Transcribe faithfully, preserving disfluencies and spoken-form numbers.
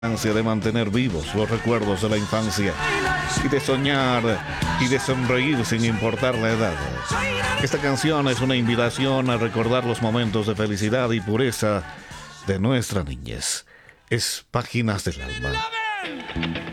de mantener vivos los recuerdos de la infancia y de soñar y de sonreír sin importar la edad. Esta canción es una invitación a recordar los momentos de felicidad y pureza de nuestra niñez. Es Páginas del Alma.